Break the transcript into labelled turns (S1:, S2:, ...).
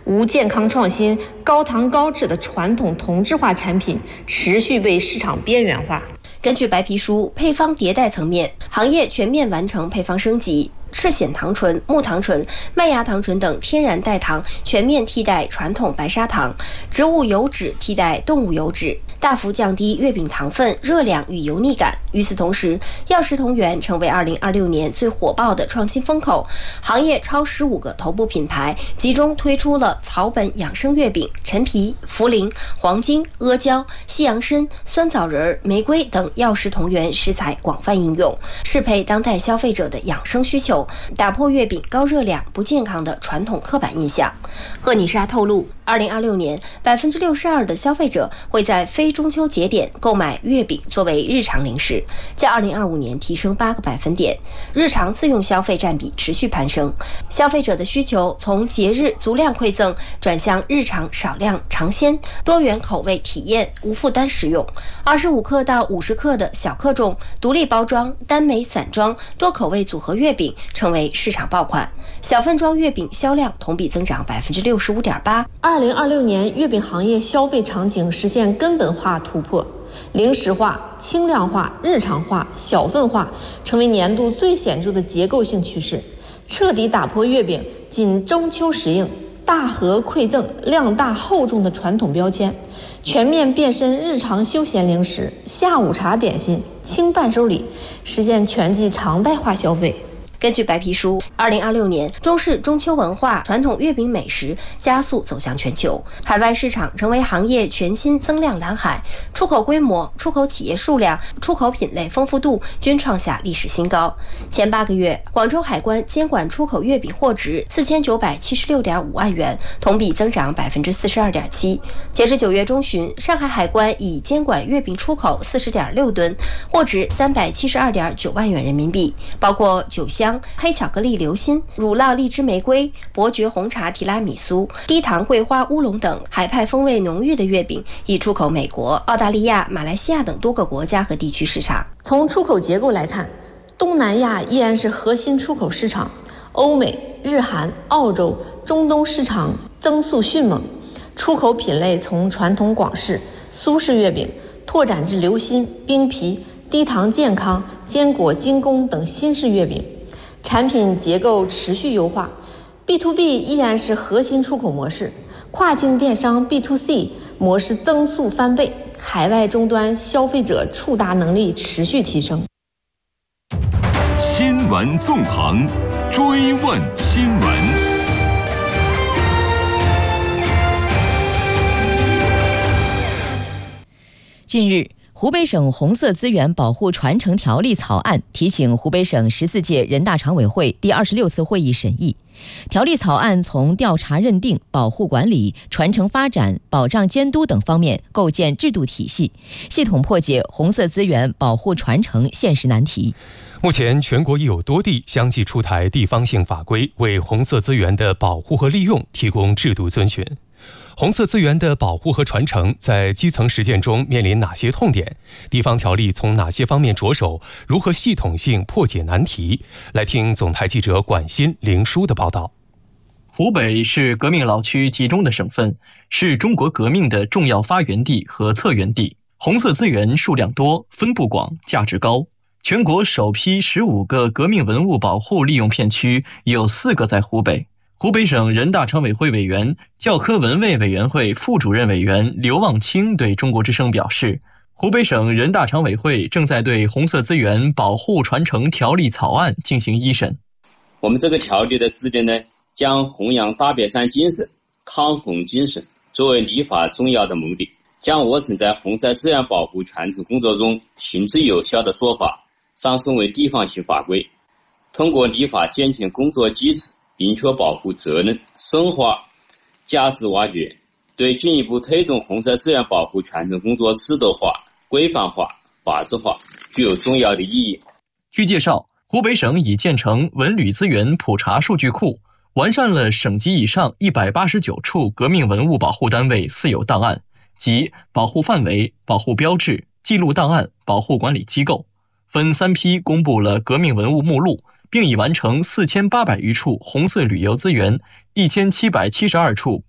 S1: 无健康创新、高糖高脂的传统同质化产品持续被市场边缘化。
S2: 根据白皮书，配方迭代层面，行业全面完成配方升级，赤藓糖醇、木糖醇、麦芽糖醇等天然代糖全面替代传统白砂糖，植物油脂替代动物油脂，大幅降低月饼糖分、热量与油腻感。与此同时，药食同源成为2026年最火爆的创新风口，行业超15个头部品牌集中推出了草本养生月饼、陈皮、茯苓、黄精、阿胶、西洋参、酸枣仁、玫瑰等药食同源食材广泛应用，适配当代消费者的养生需求，打破月饼高热量、不健康的传统刻板印象。赫妮莎透露，2026年62%的消费者会在非中秋节点购买月饼作为日常零食，较2025年提升8个百分点，日常自用消费占比持续攀升。消费者的需求从节日足量馈赠转向日常少量尝鲜、多元口味体验、无负担食用。25克到50克的小克重、独立包装、单枚散装、多口味组合月饼成为市场爆款，小份装月饼销量同比增长65.8%。
S1: 2026年月饼行业消费场景实现根本化突破，零食化、轻量化、日常化、小份化成为年度最显著的结构性趋势，彻底打破月饼仅中秋时应、大盒馈赠、量大厚重的传统标签，全面变身日常休闲零食、下午茶点心、轻伴手礼，实现全季常态化消费。
S2: 根据白皮书，2026年中式中秋文化传统月饼美食加速走向全球，海外市场成为行业全新增量蓝海，出口规模、出口企业数量、出口品类丰富度均创下历史新高。前8个月，广州海关监管出口月饼货值4976.5万元，同比增长42.7%。截至9月中旬，上海海关已监管月饼出口40.6吨，货值372.9万元人民币，包括酒香、黑巧克力流心、乳酪荔枝玫瑰、伯爵红茶提拉米苏、低糖桂花乌龙等海派风味浓郁的月饼已出口美国、澳大利亚、马来西亚等多个国家和地区市场。
S1: 从出口结构来看，东南亚依然是核心出口市场，欧美、日韩、澳洲、中东市场增速迅猛，出口品类从传统广式、苏式月饼拓展至流心、冰皮、低糖健康、坚果精工等新式月饼，产品结构持续优化。 B2B 依然是核心出口模式，跨境电商 B2C 模式增速翻倍，海外终端消费者触达能力持续提升。
S3: 新闻纵横，追问新闻。
S4: 近日，湖北省红色资源保护传承条例草案提请湖北省14届人大常委会第26次会议审议。条例草案从调查认定、保护管理、传承发展、保障监督等方面构建制度体系，系统破解红色资源保护传承现实难题。
S5: 目前，全国已有多地相继出台地方性法规，为红色资源的保护和利用提供制度遵循。红色资源的保护和传承在基层实践中面临哪些痛点？地方条例从哪些方面着手？如何系统性破解难题？来听总台记者管欣、林舒的报道。
S6: 湖北是革命老区集中的省份，是中国革命的重要发源地和策源地。红色资源数量多，分布广，价值高。全国首批15个革命文物保护利用片区有4个在湖北。湖北省人大常委会委员、教科文卫委员会副主任委员刘望清对中国之声表示，湖北省人大常委会正在对红色资源保护传承条例草案进行一审。
S7: 我们这个条例的制定呢，将弘扬大别山精神、抗洪精神作为立法重要的目的，将我省在红色资源保护传承工作中行之有效的做法上升为地方性法规，通过立法健全工作机制，明确保护责任，深化价值挖掘，对进一步推动红色资源保护传承工作制度化、规范化、法治化具有重要的意义。
S6: 据介绍，湖北省已建成文旅资源普查数据库，完善了省级以上189处革命文物保护单位私有档案，即保护范围、保护标志、记录档案、保护管理机构，分3批公布了革命文物目录，并已完成4800余处红色旅游资源、1772处